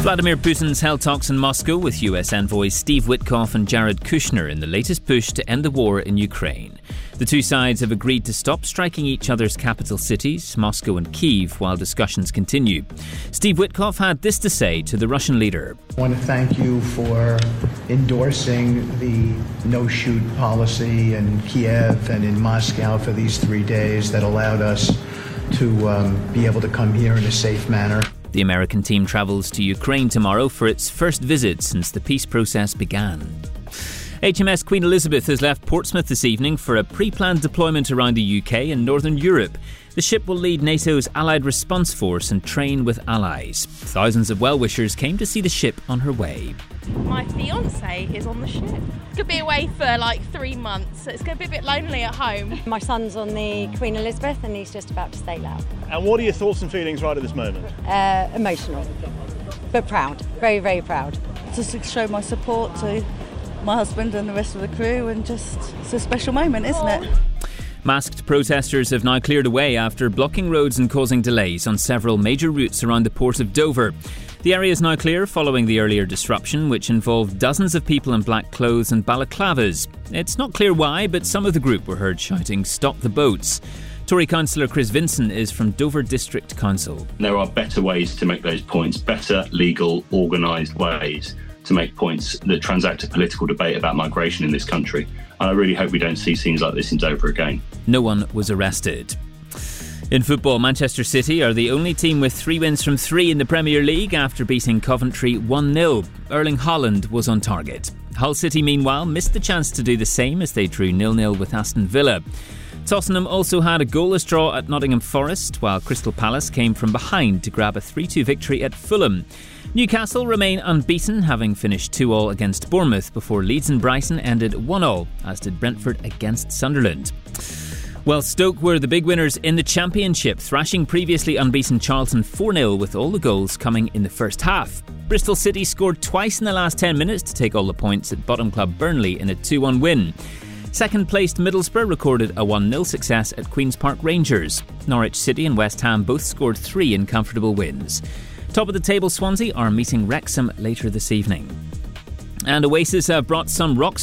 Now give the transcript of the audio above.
Vladimir Putin's held talks in Moscow with US envoys Steve Witkoff and Jared Kushner in the latest push to end the war in Ukraine. The two sides have agreed to stop striking each other's capital cities, Moscow and Kyiv, while discussions continue. Steve Witkoff had this to say to the Russian leader. I want to thank you for endorsing the no-shoot policy in Kiev and in Moscow for these 3 days that allowed us to be able to come here in a safe manner. The American team travels to Ukraine tomorrow for its first visit since the peace process began. HMS Queen Elizabeth has left Portsmouth this evening for a pre-planned deployment around the UK and Northern Europe. The ship will lead NATO's Allied Response Force and train with allies. Thousands of well-wishers came to see the ship on her way. My fiancé is on the ship. Could be away for like 3 months, so it's going to be a bit lonely at home. My son's on the Queen Elizabeth and he's just about to sail out. And what are your thoughts and feelings right at this moment? Emotional, but proud, very, very proud. Just to show my support to my husband and the rest of the crew, and just it's a special moment, isn't it? Masked protesters have now cleared away after blocking roads and causing delays on several major routes around the port of Dover. The area is now clear following the earlier disruption, which involved dozens of people in black clothes and balaclavas. It's not clear why, but some of the group were heard shouting, "Stop the boats." Tory councillor Chris Vincent is from Dover District Council. There are better ways to make those points, better, legal, organised ways to make points that transact a political debate about migration in this country. And I really hope we don't see scenes like this in Dover again. No one was arrested. In football, Manchester City are the only team with 3 wins from 3 in the Premier League after beating Coventry 1-0. Erling Haaland was on target. Hull City, meanwhile, missed the chance to do the same as they drew 0-0 with Aston Villa. Tottenham also had a goalless draw at Nottingham Forest, while Crystal Palace came from behind to grab a 3-2 victory at Fulham. Newcastle remain unbeaten, having finished 2-2 against Bournemouth before Leeds and Brighton ended 1-1, as did Brentford against Sunderland. Well, Stoke were the big winners in the Championship, thrashing previously unbeaten Charlton 4-0 with all the goals coming in the first half. Bristol City scored twice in the last 10 minutes to take all the points at bottom club Burnley in a 2-1 win. Second-placed Middlesbrough recorded a 1-0 success at Queen's Park Rangers. Norwich City and West Ham both scored 3 in comfortable wins. Top of the table Swansea are meeting Wrexham later this evening. And Oasis have brought some rock